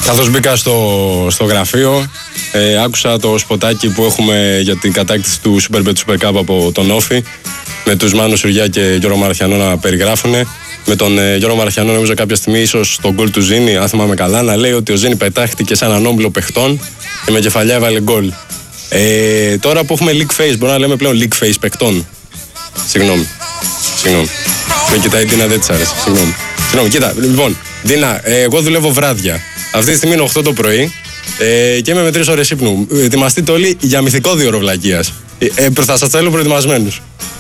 Καθώς μπήκα στο γραφείο, άκουσα το σποτάκι που έχουμε για την κατάκτηση του Super Bet Super Cup από τον Όφη, με τους Μάνο Σουριά και Γιώργο Μαραθιανό να περιγράφουν. Με τον Γιώργο Μαραθιανό, νομίζω κάποια στιγμή, ίσως στον γκολ του Ζήνη, αν θυμάμαι καλά, να λέει ότι ο Ζήνη πετάχτηκε σαν έναν όμιλο παιχτών και με κεφαλιά έβαλε γκολ. Τώρα που έχουμε leak face, μπορούμε να λέμε πλέον leak face παιχτών. Συγγνώμη. Με κοιτάει η Ντίνα, δεν της άρεσε. Συγγνώμη, κοίτα, λοιπόν, Ντίνα, εγώ δουλεύω βράδια. Αυτή τη στιγμή είναι 8 το πρωί και είμαι με 3 ώρες ύπνου. Ετοιμαστείτε όλοι για μυθικό 2 ώρο βλακείας. Θα σας θέλω προετοιμασμένους.